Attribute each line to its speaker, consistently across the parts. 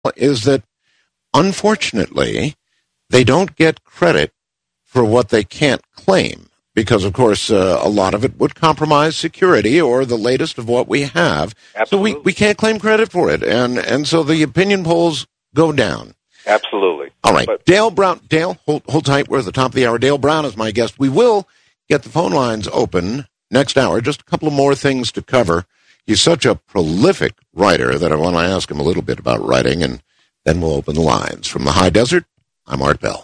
Speaker 1: is that, unfortunately, they don't get credit for what they can't claim because, of course, a lot of it would compromise security or the latest of what we have.
Speaker 2: Absolutely.
Speaker 1: So we can't claim credit for it, and so the opinion polls go down.
Speaker 2: Absolutely.
Speaker 1: All right. Dale Brown. Dale, hold tight. We're at the top of the hour. Dale Brown is my guest. We will get the phone lines open next hour. Just a couple of more things to cover. He's such a prolific writer that I want to ask him a little bit about writing, and then we'll open the lines. From the high desert, I'm Art Bell.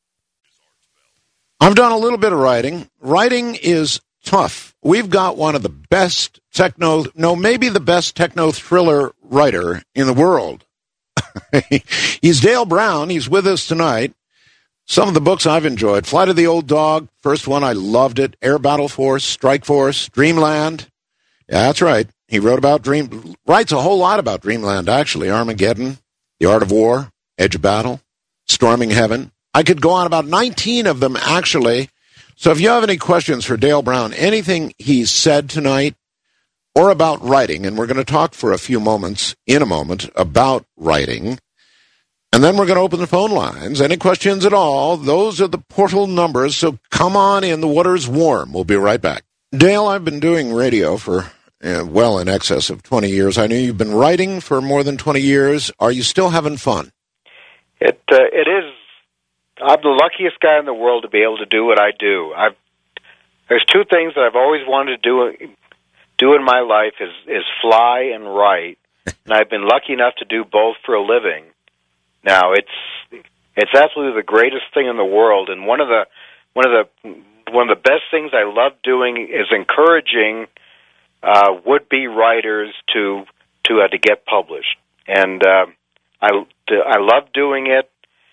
Speaker 1: I've done a little bit of writing. Writing is tough. We've got one of the best maybe the best techno thriller writer in the world. He's Dale Brown. He's with us tonight. Some of the books I've enjoyed: Flight of the Old Dog, first one, I loved it. Air Battle Force, Strike Force, Dreamland. Yeah, that's right. He writes a whole lot about Dreamland, actually. Armageddon, The Art of War, Edge of Battle, Storming Heaven. I could go on about 19 of them, actually. So if you have any questions for Dale Brown, anything he's said tonight, or about writing, and we're going to talk for a few moments, in a moment, about writing, and then we're going to open the phone lines. Any questions at all, those are the portal numbers, so come on in, the water's warm. We'll be right back. Dale, I've been doing radio for well in excess of 20 years. I know you've been writing for more than 20 years. Are you still having fun?
Speaker 2: It is. I'm the luckiest guy in the world to be able to do what I do. There's two things that I've always wanted to do in my life is fly and write, and I've been lucky enough to do both for a living. Now it's absolutely the greatest thing in the world, and one of the best things I love doing is encouraging would-be writers to get published, and I love doing it.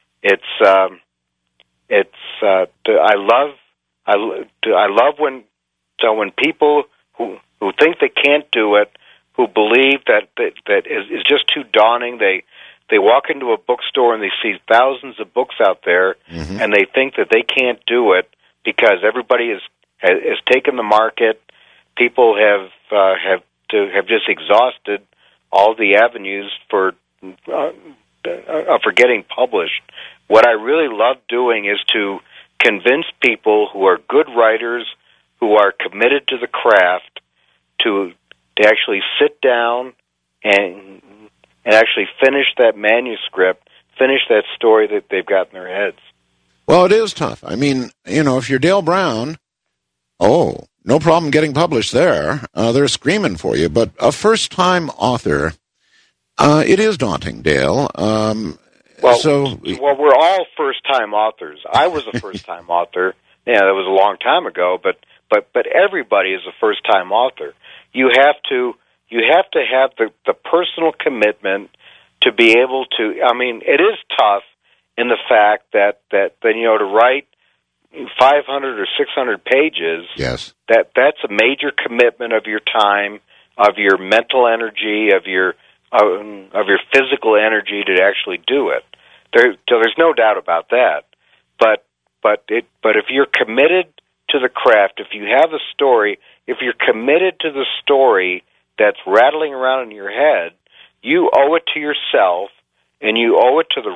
Speaker 2: I love when people who think they can't do it, who believe that is just too daunting. They walk into a bookstore and they see thousands of books out there, mm-hmm. and they think that they can't do it because everybody has taken the market. People have just exhausted all the avenues for getting published. What I really love doing is to convince people who are good writers, who are committed to the craft, to actually sit down and actually finish that manuscript, finish that story that they've got in their heads.
Speaker 1: Well, it is tough. I mean, if you're Dale Brown, no problem getting published there. They're screaming for you. But a first-time author, it is daunting, Dale.
Speaker 2: Well, we're all first-time authors. I was a first-time author. Yeah, that was a long time ago. But everybody is a first-time author. You have to have the personal commitment to be able to. I mean, it is tough in the fact that to write 500 or 600 pages.
Speaker 1: Yes,
Speaker 2: that's a major commitment of your time, of your mental energy, of your physical energy to actually do it. There's no doubt about that. But if you're committed to the craft, if you have a story, if you're committed to the story that's rattling around in your head, you owe it to yourself, and you owe it to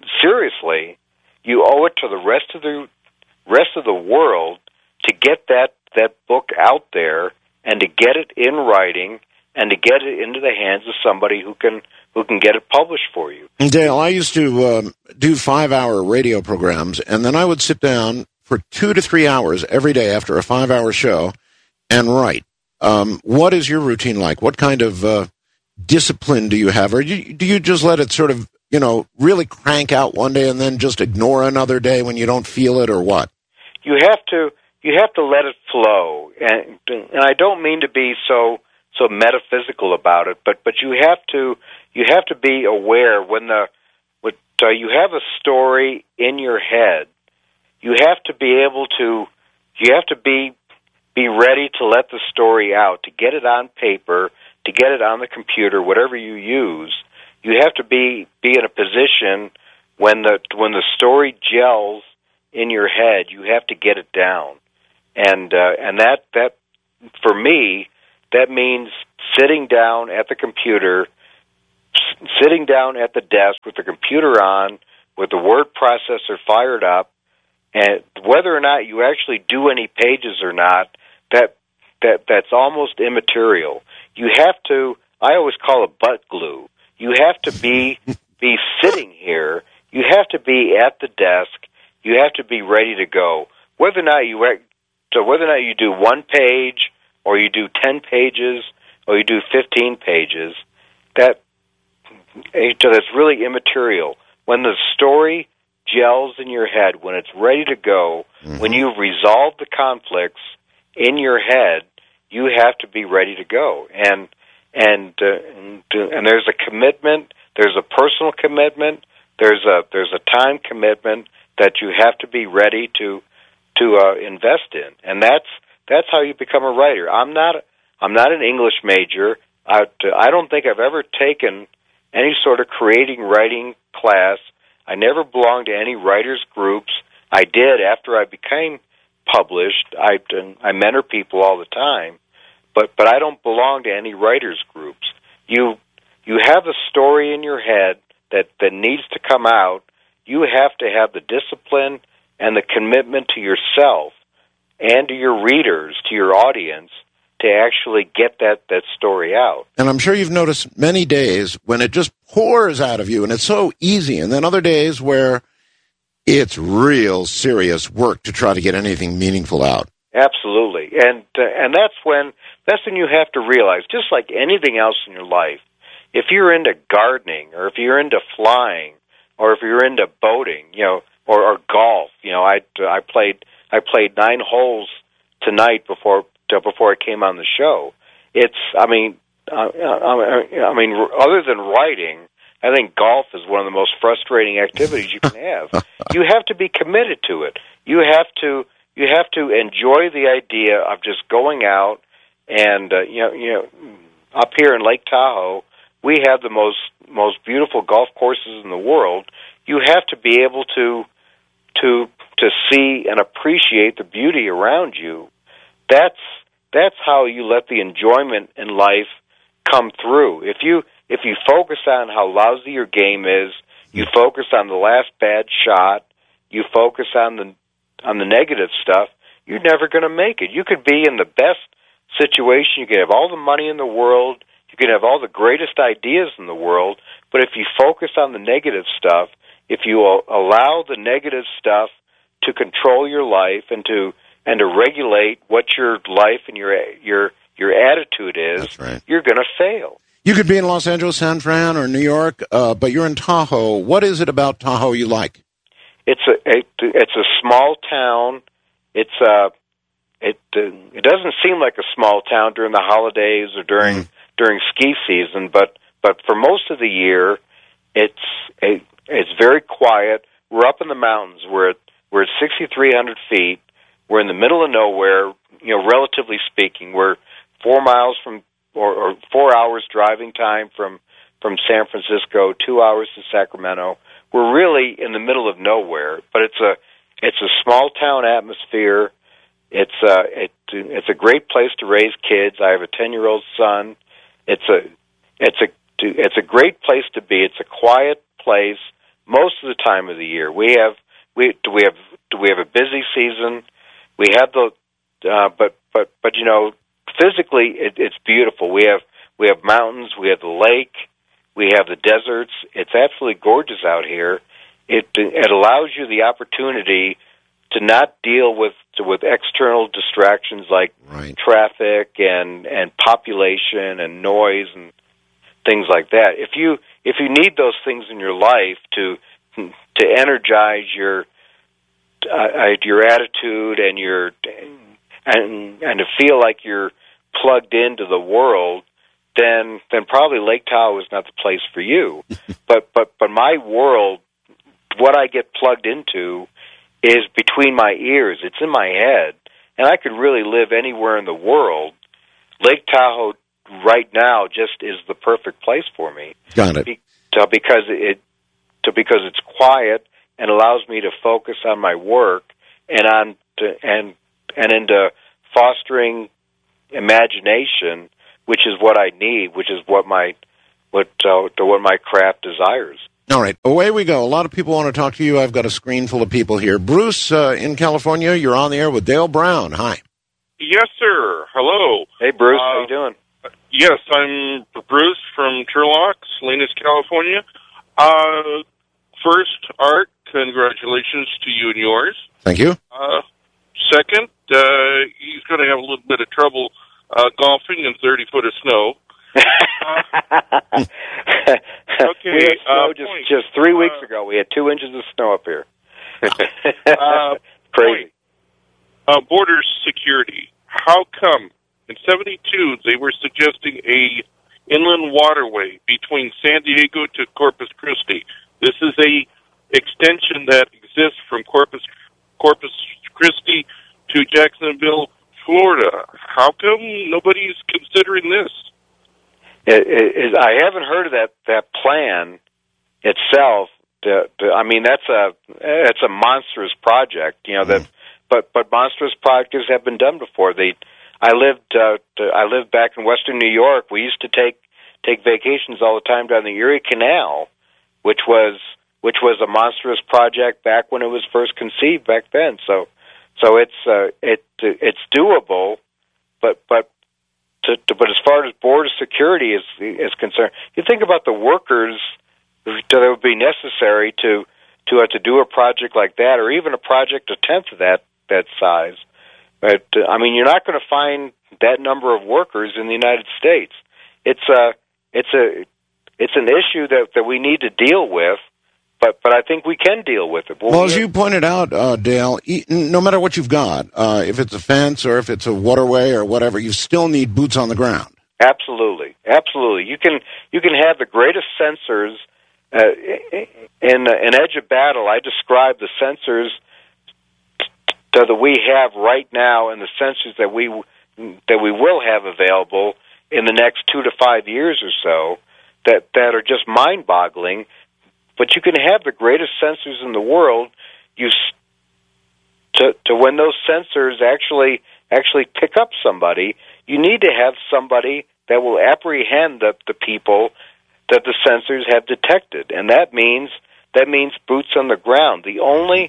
Speaker 2: you owe it to the rest of the world to get that book out there and to get it in writing and to get it into the hands of somebody who can get it published for you.
Speaker 1: Dale, I used to do 5-hour radio programs, and then I would sit down for 2 to 3 hours every day after a 5-hour show and write. What is your routine like? What kind of discipline do you have? Or do you just let it sort of, really crank out one day and then just ignore another day when you don't feel it, or what?
Speaker 2: You have to let it flow. And I don't mean to be so metaphysical about it, but you have to be aware when you have a story in your head. You have to be able to. You have to be ready to let the story out, to get it on paper, to get it on the computer, whatever you use. You have to be in a position when the story gels in your head. You have to get it down, and that for me, that means sitting down at the computer sitting down at the desk with the computer on, with the word processor fired up, and whether or not you actually do any pages or not, that's almost immaterial. You have to, I always call it butt glue. You have to be sitting here. You have to be at the desk. You have to be ready to go. Whether or not you do one page, or you do 10 pages, or you do 15 pages, that's really immaterial. When the story gels in your head, when it's ready to go, when you've resolved the conflicts in your head, you have to be ready to go. And there's a commitment. There's a personal commitment. There's a time commitment that you have to be ready to invest in, and that's how you become a writer. I'm not an English major. I don't think I've ever taken any sort of creating writing class. I never belonged to any writers groups. I did after I became published. I mentor people all the time, but I don't belong to any writers groups. You have a story in your head that needs to come out. You have to have the discipline and the commitment to yourself and to your readers, to your audience, to actually get that story out.
Speaker 1: And I'm sure you've noticed many days when it just pours out of you and it's so easy, and then other days where it's real serious work to try to get anything meaningful out.
Speaker 2: Absolutely. And that's when you have to realize, just like anything else in your life, if you're into gardening, or if you're into flying, or if you're into boating, or golf, I played 9 holes tonight before I came on the show. I mean, other than writing, I think golf is one of the most frustrating activities you can have. You have to be committed to it. You have to enjoy the idea of just going out and up here in Lake Tahoe, we have the most beautiful golf courses in the world. You have to be able to see and appreciate the beauty around you. That's how you let the enjoyment in life come through. If you focus on how lousy your game is, you focus on the last bad shot, you focus on the negative stuff, you're never going to make it. You could be in the best situation, you could have all the money in the world, you could have all the greatest ideas in the world, but if you focus on the negative stuff, if you allow the negative stuff to control your life and to regulate what your life and your attitude is,
Speaker 1: that's right,
Speaker 2: you're going to fail.
Speaker 1: You could be in Los Angeles, San Fran, or New York, but you're in Tahoe. What is it about Tahoe you like?
Speaker 2: It's a small town. It doesn't seem like a small town during the holidays or during ski season, but for most of the year, it's very quiet. We're up in the mountains. We're at 6,300 feet. We're in the middle of nowhere. Relatively speaking, we're 4 miles from or 4 hours driving time from San Francisco, 2 hours to Sacramento. We're really in the middle of nowhere, but it's a small town atmosphere. It's a great place to raise kids. I have a 10-year-old son. It's a great place to be. It's a quiet place most of the time of the year. We have a busy season. We have but physically it's beautiful. We have mountains. We have the lake. We have the deserts. It's absolutely gorgeous out here. It allows you the opportunity to not deal with external distractions like traffic and population and noise and things like that. If you need those things in your life to energize your attitude and to feel like you're plugged into the world, then probably Lake Tahoe is not the place for you. but my world, what I get plugged into, is between my ears. It's in my head, and I could really live anywhere in the world. Lake Tahoe right now just is the perfect place for me.
Speaker 1: Got it.
Speaker 2: Because it's quiet and allows me to focus on my work and into fostering imagination, which is what I need, which is what my what my craft desires.
Speaker 1: All right, away we go. A lot of people want to talk to you. I've got a screen full of people here. Bruce in California, you're on the air with Dale Brown. Hi.
Speaker 3: Yes, sir. Hello.
Speaker 2: Hey, Bruce. How you doing?
Speaker 3: Yes, I'm Bruce from Turlock, Salinas, California. First, Art, congratulations to you and yours.
Speaker 1: Thank you.
Speaker 3: Second, he's going to have a little bit of trouble golfing in 30 foot of snow.
Speaker 2: Okay. We had snow just 3 weeks ago. We had 2 inches of snow up here. Crazy.
Speaker 3: Border security. How come in '72 they were suggesting a inland waterway between San Diego to Corpus Christi? This is a extension that exists from Corpus Christi to Jacksonville, Florida. How come nobody's considering this?
Speaker 2: I haven't heard of that plan itself. I mean, that's a monstrous project, you know. That, but monstrous projects have been done before. I lived back in Western New York. We used to take vacations all the time down the Erie Canal, which was a monstrous project back when it was first conceived back then. So it's doable, but as far as border security is concerned, you think about the workers that would be necessary to do a project like that, or even a project a tenth of that size. But I mean, you're not going to find that number of workers in the United States. It's an issue that we need to deal with. But I think we can deal with it.
Speaker 1: Well, as you pointed out, Dale, no matter what you've got, if it's a fence or if it's a waterway or whatever, you still need boots on the ground.
Speaker 2: Absolutely. You can have the greatest sensors in Edge of Battle. I describe the sensors that we have right now and the sensors that we will have available in the next 2 to 5 years or so that are just mind-boggling. But you can have the greatest sensors in the world. To when those sensors actually pick up somebody, you need to have somebody that will apprehend the people that the sensors have detected, and that means boots on the ground. The only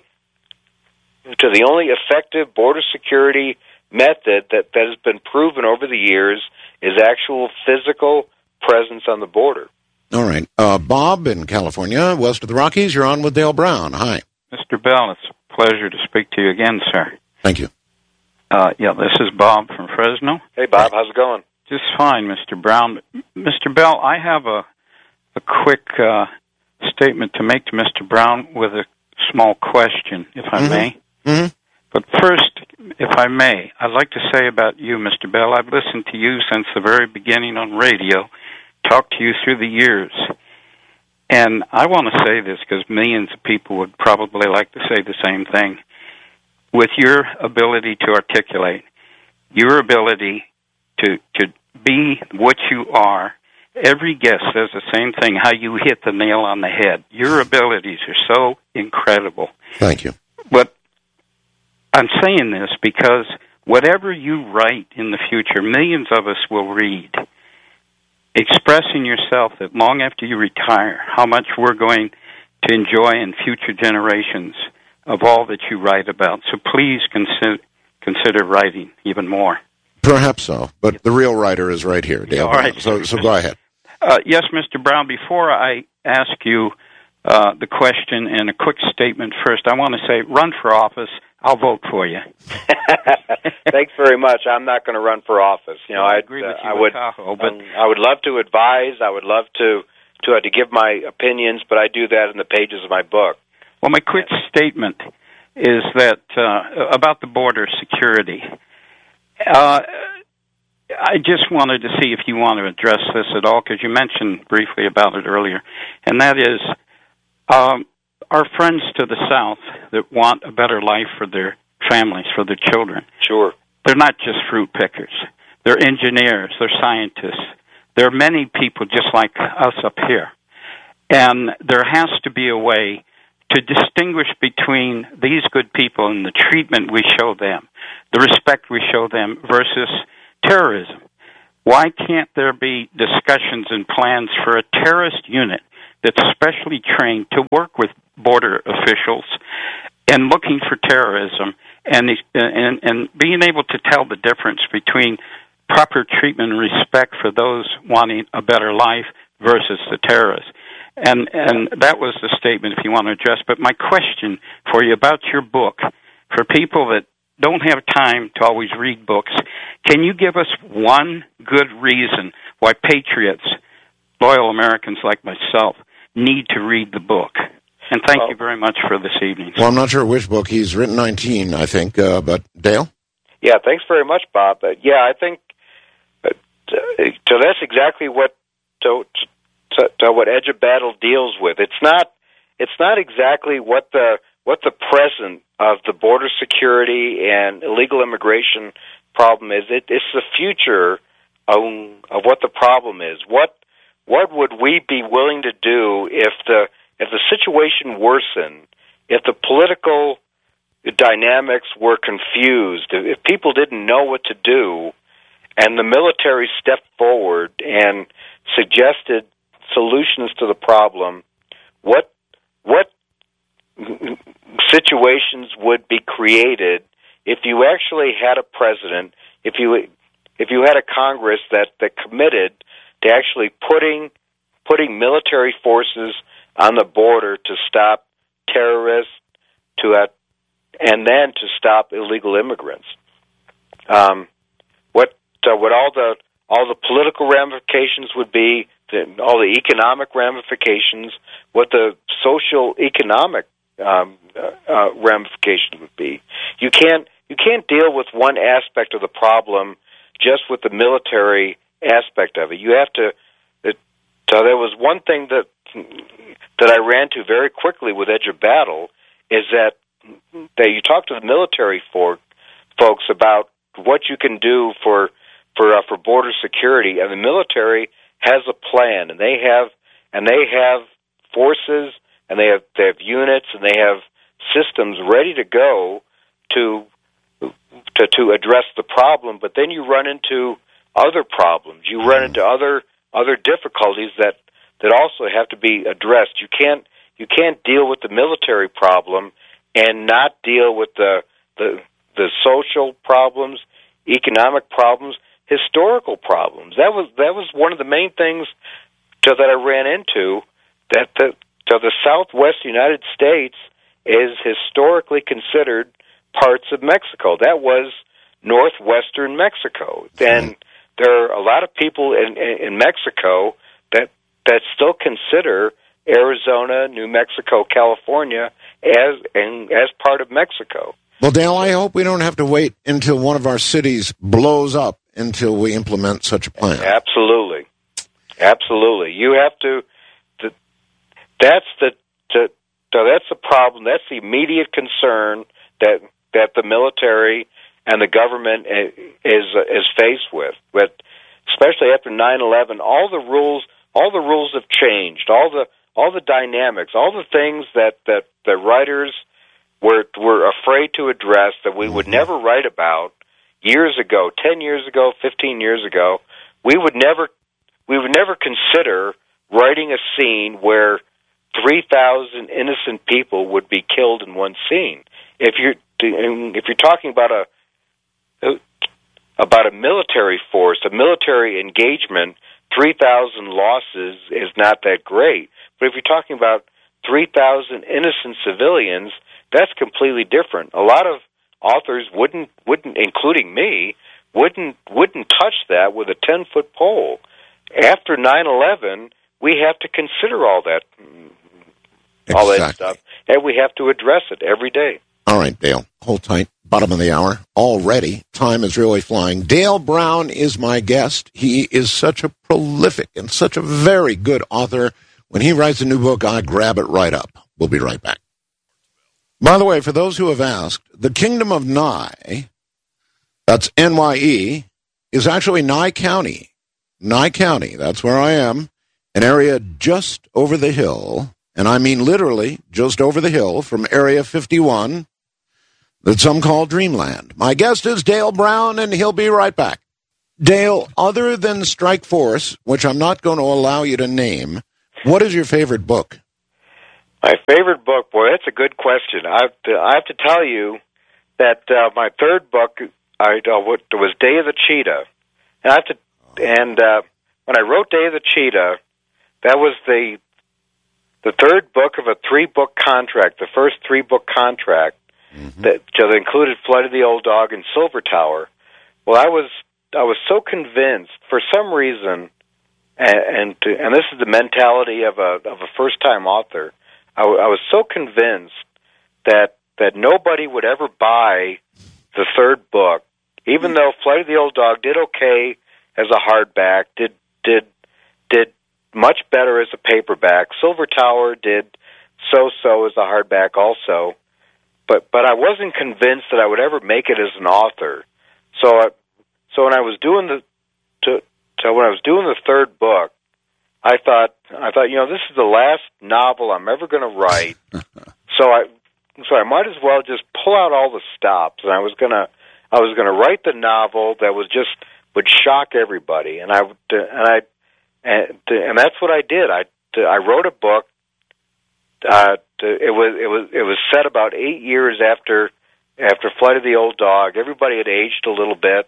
Speaker 2: effective border security method that has been proven over the years is actual physical presence on the border.
Speaker 1: All right. Bob in California, west of the Rockies, you're on with Dale Brown. Hi.
Speaker 4: Mr. Bell, it's a pleasure to speak to you again, sir.
Speaker 1: Thank you.
Speaker 4: This is Bob from Fresno.
Speaker 2: Hey, Bob. How's it going?
Speaker 4: Just fine, Mr. Brown. Mr. Bell, I have a quick statement to make to Mr. Brown with a small question, if I may.
Speaker 1: Mm-hmm.
Speaker 4: But first, if I may, I'd like to say about you, Mr. Bell, I've listened to you since the very beginning on radio, talked to you through the years. And I want to say this because millions of people would probably like to say the same thing. With your ability to articulate, your ability to be what you are, every guest says the same thing, how you hit the nail on the head. Your abilities are so incredible.
Speaker 1: Thank you.
Speaker 4: But I'm saying this because whatever you write in the future, millions of us will read. Expressing yourself that long after you retire, how much we're going to enjoy in future generations of all that you write about. So please consider writing even more.
Speaker 1: Perhaps so, but the real writer is right here, Dale.
Speaker 4: All right.
Speaker 1: So go ahead.
Speaker 4: Yes, Mr. Brown, before I ask you the question and a quick statement first, I want to say, run for office. I'll vote for you.
Speaker 2: Thanks very much. I'm not going to run for office. You know,
Speaker 4: I agree with you with Tahoe, but
Speaker 2: I would love to advise. I would love to give my opinions, but I do that in the pages of my book.
Speaker 4: Well, my quick statement is that about the border security. I just wanted to see if you want to address this at all, because you mentioned briefly about it earlier, and that is our friends to the south that want a better life for their families, for their children.
Speaker 2: Sure.
Speaker 4: They're not just fruit pickers. They're engineers. They're scientists. There are many people just like us up here. And there has to be a way to distinguish between these good people and the treatment we show them, the respect we show them versus terrorism. why can't there be discussions and plans for a terrorist unit that's specially trained to work with border officials and looking for terrorism and being able to tell the difference between proper treatment and respect for those wanting a better life versus the terrorists? And that was the statement, if you want to address. But my question for you about your book, for people that don't have time to always read books, can you give us one good reason why patriots, loyal Americans like myself, need to read the book? And thank you very much for this evening.
Speaker 1: Well, I'm not sure which book. He's written 19, I think. But Dale?
Speaker 2: Yeah, thanks very much, Bob. Yeah, I think so that's exactly what what Edge of Battle deals with. It's not exactly what the present of the border security and illegal immigration problem is. It's the future of what the problem is. What would we be willing to do if the situation worsened, if the political dynamics were confused, if people didn't know what to do, and the military stepped forward and suggested solutions to the problem? What situations would be created if you actually had a president, if you had a Congress that committed to actually putting military forces on the border to stop terrorists, and then to stop illegal immigrants? What all the political ramifications would be, all the economic ramifications, what the social economic ramifications would be. You can't deal with one aspect of the problem just with the military aspect of it. You have to. So there was one thing that I ran to very quickly with Edge of Battle is that you talk to the military folks about what you can do for border security, and the military has a plan, and they have forces, and they have units, and they have systems ready to go to address the problem. But then you run into other problems. You run into other difficulties that also have to be addressed. You can't deal with the military problem and not deal with the social problems, economic problems, historical problems. That was one of the main things that I ran into, that the Southwest United States is historically considered parts of Mexico. That was northwestern Mexico. And there are a lot of people in Mexico that still consider Arizona, New Mexico, California as part of Mexico.
Speaker 1: Well, Dale, I hope we don't have to wait until one of our cities blows up until we implement such a plan. Absolutely.
Speaker 2: You have to. That's the problem. That's the immediate concern that the military and the government is faced with. But especially after 9/11, all the rules have changed. All the dynamics, all the things that the writers were afraid to address, that we would never write about years ago, 10 years ago, 15 years ago. We would never consider writing a scene where 3,000 innocent people would be killed in one scene. If you're talking about a military force, a military engagement, 3,000 losses is not that great. But if you're talking about 3,000 innocent civilians, that's completely different. A lot of authors wouldn't, including me, wouldn't touch that with a 10-foot pole. After 9/11, we have to consider all that stuff, and we have to address it every day.
Speaker 1: All right, Dale, hold tight. Bottom of the hour already. Time is really flying. Dale Brown is my guest. He is such a prolific and such a very good author. When he writes a new book, I grab it right up. We'll be right back. By the way, for those who have asked, the Kingdom of Nye, that's N-Y-E, is actually Nye County. Nye County, that's where I am, an area just over the hill, and I mean literally just over the hill from Area 51 that some call Dreamland. My guest is Dale Brown, and he'll be right back. Dale, other than Strike Force, which I'm not going to allow you to name, what is your favorite book?
Speaker 2: My favorite book, boy, that's a good question. I have to tell you that my third book was Day of the Cheetah, and when I wrote Day of the Cheetah, that was the third book of a 3-book contract, the first 3-book contract that included Flight of the Old Dog and Silver Tower. Well, I was so convinced for some reason, and this is the mentality of a first-time author. I was so convinced that nobody would ever buy the third book, even though Flight of the Old Dog did okay as a hardback, did much better as a paperback. Silver Tower did so-so as a hardback also, but I wasn't convinced that I would ever make it as an author. So when I was doing the third book, I thought, this is the last novel I'm ever going to write. So I might as well just pull out all the stops, and I was gonna write the novel that would shock everybody, and that's what I did. I wrote a book. It was set about 8 years after Flight of the Old Dog. Everybody had aged a little bit,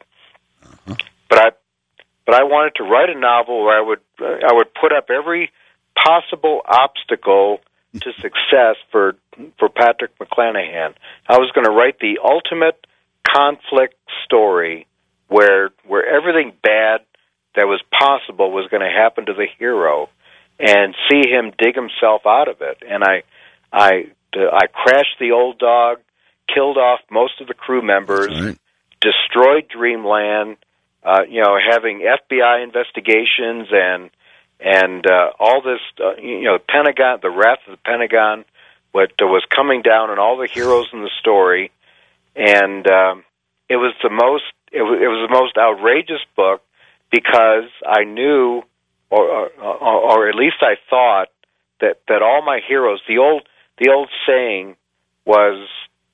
Speaker 2: but I wanted to write a novel where I would put up every possible obstacle to success for Patrick McClanahan. I was going to write the ultimate conflict story where everything bad that was possible was going to happen to the hero, and see him dig himself out of it. And I crashed the Old Dog, killed off most of the crew members, right, destroyed Dreamland, having FBI investigations and all this, Pentagon, the wrath of the Pentagon, what was coming down on all the heroes in the story, and it was the most outrageous book because I knew, or at least I thought that all my heroes, the old saying was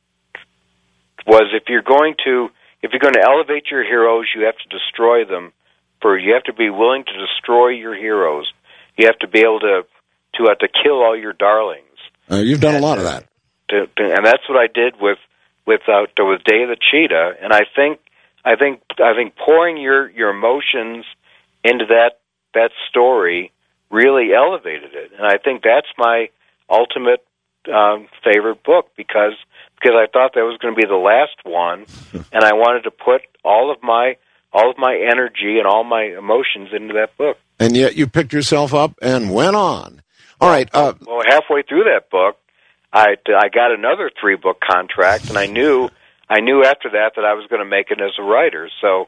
Speaker 2: if you're going to elevate your heroes, you have to destroy them. You have to be willing to destroy your heroes. You have to be able to kill all your darlings.
Speaker 1: You've done a lot of that,
Speaker 2: and that's what I did with Day of the Cheetah. And I think pouring your emotions into that story really elevated it. And I think that's my ultimate favorite book because I thought that was going to be the last one, and I wanted to put all of my energy and all my emotions into that book.
Speaker 1: And yet you picked yourself up and went on. All right.
Speaker 2: Well, halfway through that book, I got another 3-book contract, and I knew after that I was going to make it as a writer. So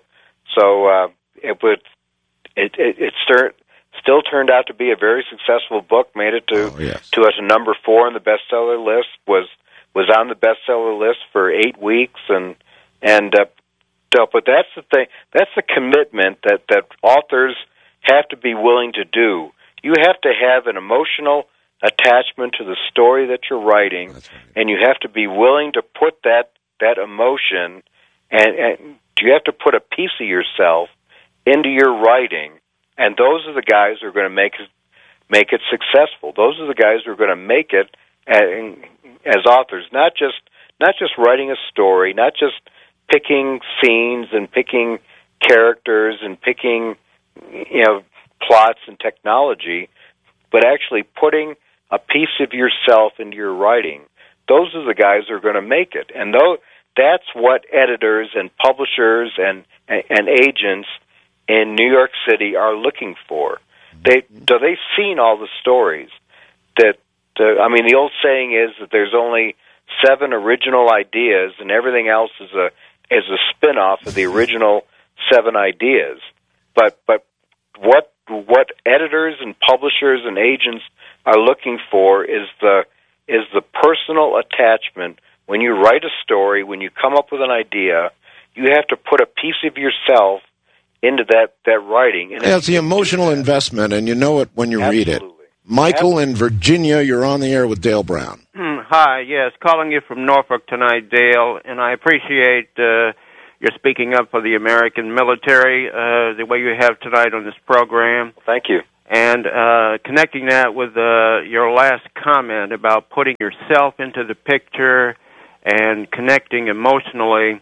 Speaker 2: it still turned out to be a very successful book. Made it to number 4 on the bestseller list. Was on the bestseller list for 8 weeks, but that's the thing. That's the commitment that authors have to be willing to do. You have to have an emotional attachment to the story that you're writing, and you have to be willing to put that emotion, and you have to put a piece of yourself into your writing. And those are the guys who are going to make it successful. Those are the guys who are going to make it as authors, not just writing a story, not just picking scenes and picking characters and picking plots and technology, but actually putting a piece of yourself into your writing. Those are the guys who are going to make it, and that's what editors and publishers and agents in New York City are looking for. They've seen all the stories. The old saying is that there's only 7 original ideas, and everything else is a spin-off of the original 7 ideas. But what editors and publishers and agents are looking for is the personal attachment. When you write a story, when you come up with an idea, you have to put a piece of yourself into that writing. And
Speaker 1: it's the emotional investment, and you know it when you read it. Michael in Virginia, you're on the air with Dale Brown.
Speaker 5: Hi, yes, calling you from Norfolk tonight, Dale, and I appreciate You're speaking up for the American military the way you have tonight on this program.
Speaker 2: Thank you.
Speaker 5: And connecting that with your last comment about putting yourself into the picture and connecting emotionally,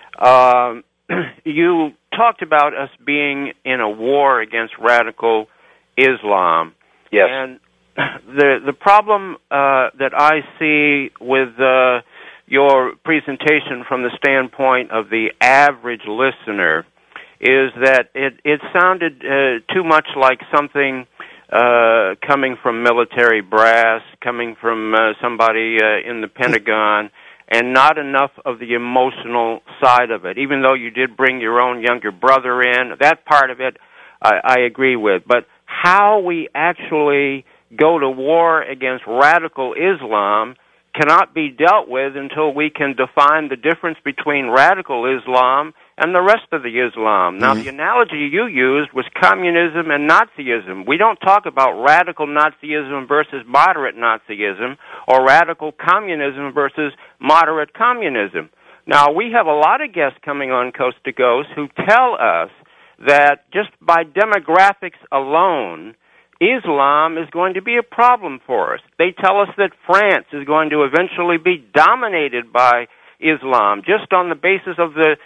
Speaker 5: you talked about us being in a war against radical Islam.
Speaker 2: Yes.
Speaker 5: And the problem that I see with your presentation from the standpoint of the average listener is that it sounded too much like something coming from military brass, coming from somebody in the Pentagon, and not enough of the emotional side of it. Even though you did bring your own younger brother in, that part of it I agree with. But how we actually go to war against radical Islam cannot be dealt with until we can define the difference between radical Islam and the rest of the Islam. Now, the analogy you used was communism and Nazism. We don't talk about radical Nazism versus moderate Nazism or radical communism versus moderate communism. Now, we have a lot of guests coming on Coast to Coast who tell us that just by demographics alone, Islam is going to be a problem for us. They tell us that France is going to eventually be dominated by Islam just on the basis of the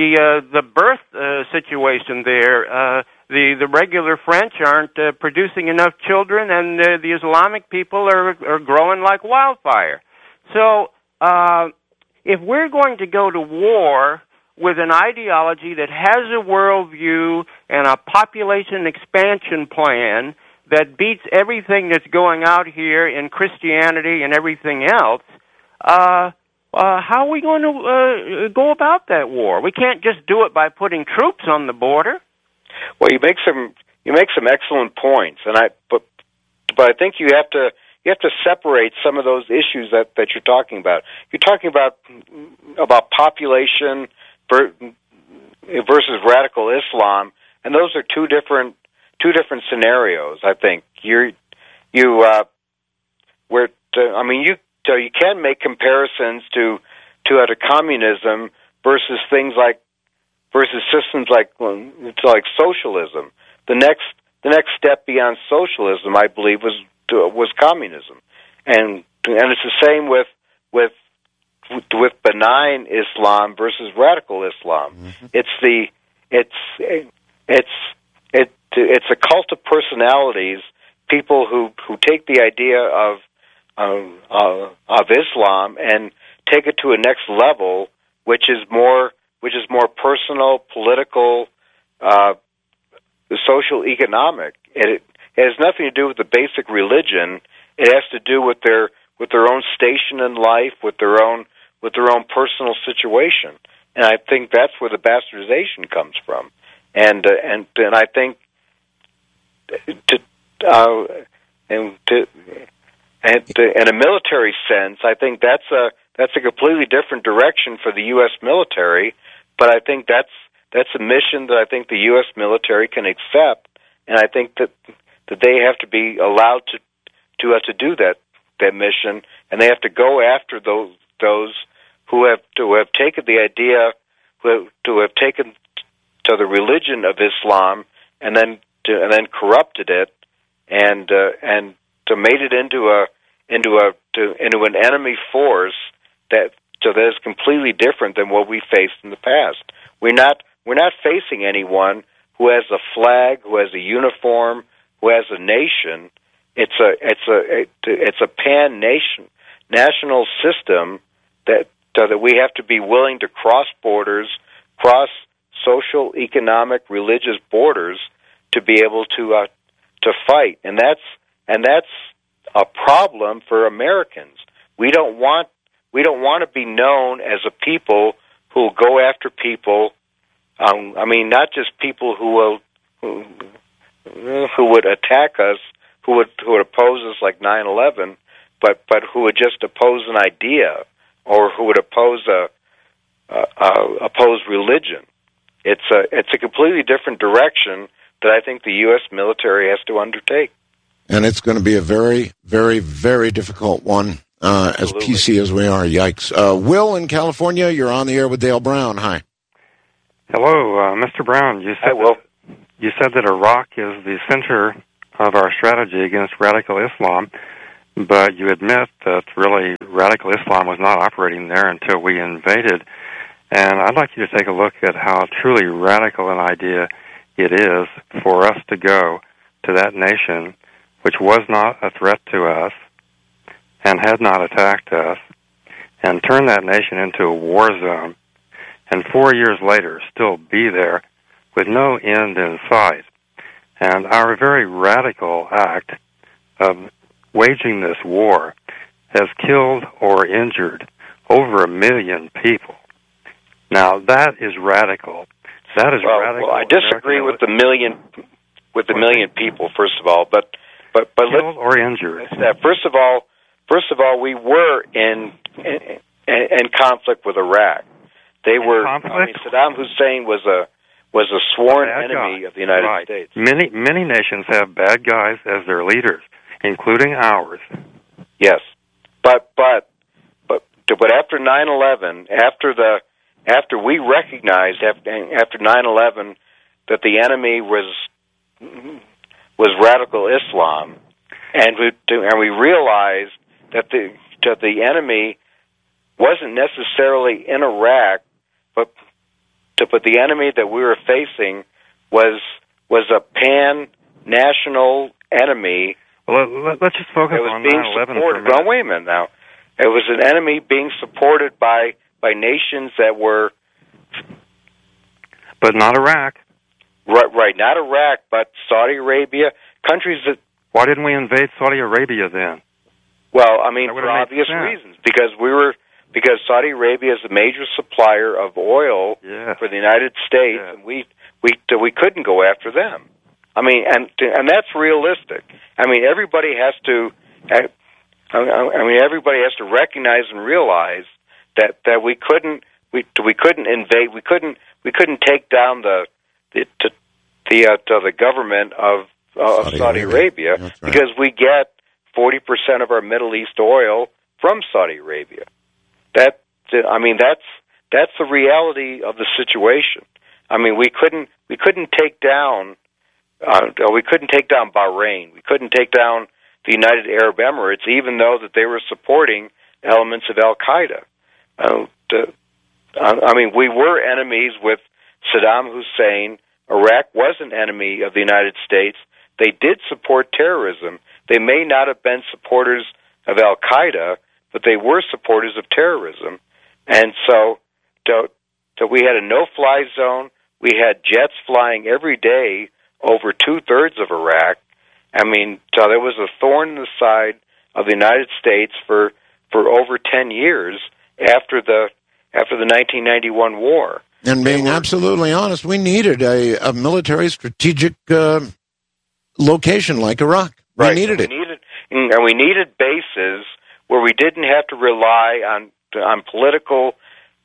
Speaker 5: birth situation there. The regular French aren't producing enough children, and the Islamic people are growing like wildfire. So if we're going to go to war with an ideology that has a worldview and a population expansion plan that beats everything that's going out here in Christianity and everything else, how are we going to go about that war? We can't just do it by putting troops on the border.
Speaker 2: Well, you make some excellent points, but I think you have to separate some of those issues that you're talking about. You're talking about population versus radical Islam, and those are two different scenarios. I think you can make comparisons to communism versus systems like socialism. The next step beyond socialism, I believe, was communism, and it's the same with benign Islam versus radical Islam. Mm-hmm. It's a cult of personalities, people who take the idea of Islam and take it to a next level, which is more personal, political, social, economic. It has nothing to do with the basic religion. It has to do with their own station in life, with their own personal situation. And I think that's where the bastardization comes from. And I think in a military sense, I think that's a completely different direction for the U.S. military. But I think that's a mission that I think the U.S. military can accept, and I think that they have to be allowed to do that mission, and they have to go after those who have taken the idea, who have taken to the religion of Islam and then corrupted it and to made it into an enemy force that is completely different than what we faced in the past. We're not facing anyone who has a flag, who has a uniform, who has a nation. It's a pan-nation national system that we have to be willing to cross borders, cross social, economic, religious borders to be able to fight, and that's a problem for Americans. We don't want to be known as a people who will go after people. Not just people who would attack us, who would oppose us like 9/11, but who would just oppose an idea or who would oppose religion. It's a completely different direction that I think the U.S. military has to undertake.
Speaker 1: And it's going to be a very, very, very difficult one, as PC as we are. Yikes. Will in California, you're on the air with Dale Brown. Hi.
Speaker 6: Hello, Mr. Brown. You said that Iraq is the center of our strategy against radical Islam, but you admit that really radical Islam was not operating there until we invaded. And I'd like you to take a look at how truly radical an idea it is for us to go to that nation, which was not a threat to us and had not attacked us, and turn that nation into a war zone, and 4 years later still be there with no end in sight. And our very radical act of waging this war has killed or injured over 1 million people. Now, that is radical. That is radical.
Speaker 2: Well, I disagree with the million people, first of all, but
Speaker 6: killed or injured.
Speaker 2: First of all, we were in conflict with Iraq. They were. I mean, Saddam Hussein was a sworn enemy of the United States.
Speaker 6: Many nations have bad guys as their leaders, including ours.
Speaker 2: Yes, but after 9/11, after we recognized after 9/11 that the enemy was radical Islam, and we realized that the enemy wasn't necessarily in Iraq, but the enemy that we were facing was a pan-national enemy.
Speaker 6: Well, let's just focus on 9/11 for a minute.
Speaker 2: Well, wait a minute now. It was an enemy being supported by nations that were...
Speaker 6: But not Iraq.
Speaker 2: Right, not Iraq, but Saudi Arabia, countries that...
Speaker 6: Why didn't we invade Saudi Arabia then?
Speaker 2: Well, I mean, for obvious reasons, because Saudi Arabia is a major supplier of oil for the United States, and we couldn't go after them. I mean, and that's realistic. I mean, everybody has to recognize and realize that we couldn't invade, we couldn't take down the government of Saudi Arabia because we get 40% of our Middle East oil from Saudi Arabia. That's the reality of the situation. I mean, we couldn't take down Bahrain. We couldn't take down the United Arab Emirates, even though that they were supporting elements of Al Qaeda. We were enemies with Saddam Hussein. Iraq was an enemy of the United States. They did support terrorism. They may not have been supporters of Al Qaeda, but they were supporters of terrorism. And so we had a no-fly zone. We had jets flying every day over 2/3 of Iraq. I mean, so there was a thorn in the side of the United States for over 10 years after the 1991 war.
Speaker 1: And being absolutely honest, we needed a military strategic location like Iraq. We needed it.
Speaker 2: We needed bases where we didn't have to rely on political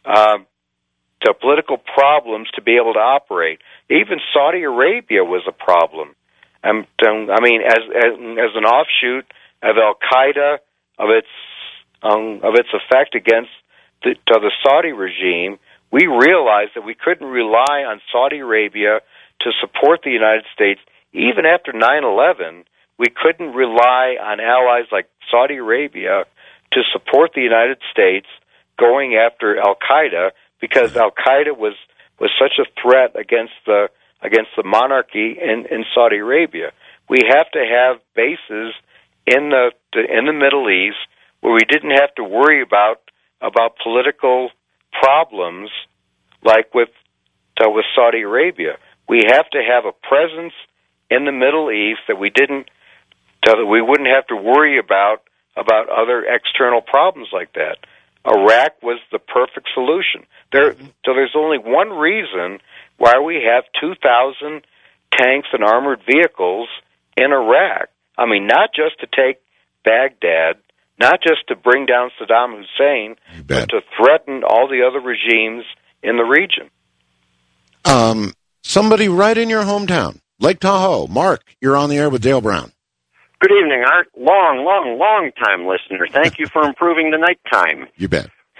Speaker 2: problems to be able to operate. Even Saudi Arabia was a problem. I mean, as an offshoot of Al Qaeda, of its effect against the Saudi regime, we realized that we couldn't rely on Saudi Arabia to support the United States. Even after 9/11, we couldn't rely on allies like Saudi Arabia to support the United States going after Al Qaeda, because Al Qaeda was such a threat against the monarchy in Saudi Arabia. We have to have bases in the Middle East where we didn't have to worry about political problems like with Saudi Arabia. We have to have a presence in the Middle East that we wouldn't have to worry about other external problems like that. Iraq was the perfect solution. So there's only one reason why we have 2,000 tanks and armored vehicles in Iraq. I mean, not just to take Baghdad, not just to bring down Saddam Hussein, but to threaten all the other regimes in the region.
Speaker 1: Somebody right in your hometown, Lake Tahoe. Mark, you're on the air with Dale Brown.
Speaker 7: Good evening, Art. Long time listener. Thank you for improving the nighttime.
Speaker 1: You bet.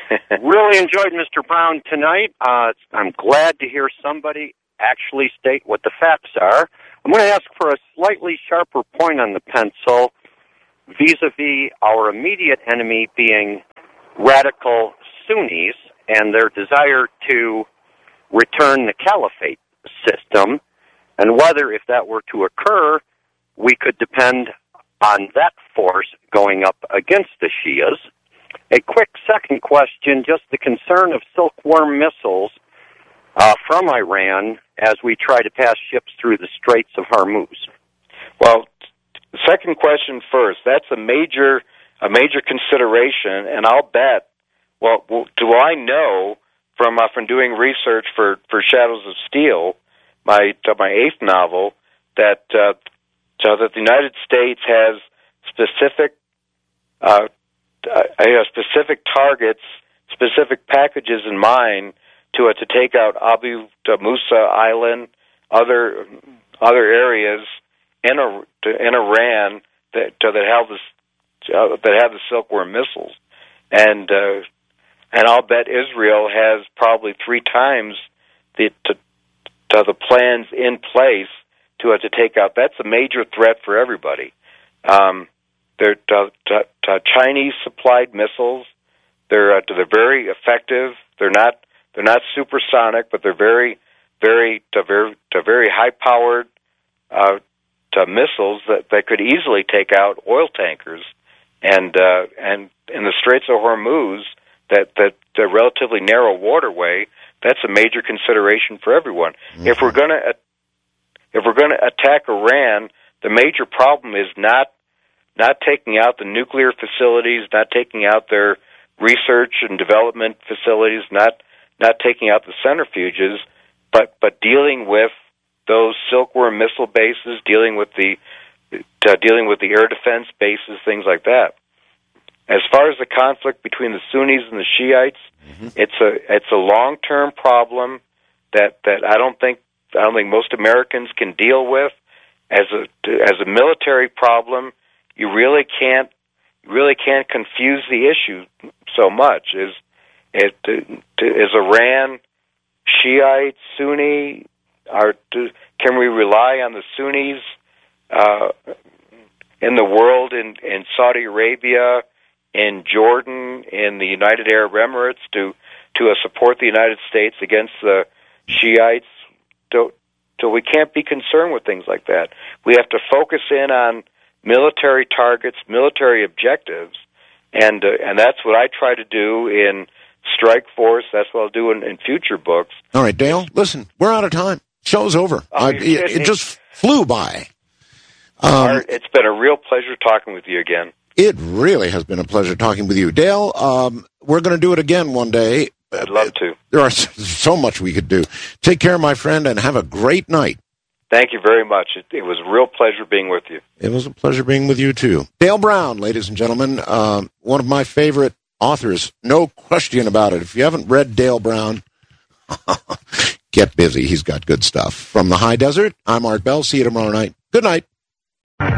Speaker 7: Really enjoyed Mr. Brown tonight. I'm glad to hear somebody actually state what the facts are. I'm going to ask for a slightly sharper point on the pencil vis-a-vis our immediate enemy being radical Sunnis and their desire to return the caliphate system, and whether, if that were to occur, we could depend on that force going up against the Shias. A quick second question, just the concern of silkworm missiles from Iran as we try to pass ships through the Straits of Hormuz.
Speaker 2: Well, second question first. That's a major consideration, and I'll bet. Well, do I know from doing research for Shadows of Steel, my 8th novel, that the United States has specific targets, specific packages in mind to take out Abu Musa Island, other areas in Iran that have the silkworm missiles, and I'll bet Israel has probably 3 times the plans in place to take out. That's a major threat for everybody. They're Chinese supplied missiles. They're very effective. They're not supersonic, but they're very high powered missiles that could easily take out oil tankers. And in the Straits of Hormuz, that the relatively narrow waterway, that's a major consideration for everyone. Mm-hmm. If we're going to attack Iran, the major problem is not taking out the nuclear facilities, not taking out their research and development facilities, not taking out the centrifuges, but dealing with those silkworm missile bases, dealing with the air defense bases, things like that. As far as the conflict between the Sunnis and the Shiites, mm-hmm. it's a long-term problem that I don't think most Americans can deal with. As a military problem, you really can't confuse the issue so much. Is Iran Shiite, Sunni? Can we rely on the Sunnis in the world, in Saudi Arabia, in Jordan, in the United Arab Emirates to support the United States against the Shiites? So we can't be concerned with things like that. We have to focus in on military targets, military objectives, and that's what I try to do in Strike Force. That's what I'll do in future books.
Speaker 1: All right, Dale, listen, we're out of time. Show's over. It just flew by.
Speaker 2: Art, it's been a real pleasure talking with you again.
Speaker 1: It really has been a pleasure talking with you. Dale, we're going to do it again one day.
Speaker 2: I'd love to.
Speaker 1: There are so much we could do. Take care, my friend, and have a great night.
Speaker 2: Thank you very much. It was a real pleasure being with you.
Speaker 1: It was a pleasure being with you, too. Dale Brown, ladies and gentlemen, one of my favorite authors, no question about it. If you haven't read Dale Brown, get busy. He's got good stuff. From the High Desert, I'm Art Bell. See you tomorrow night. Good night.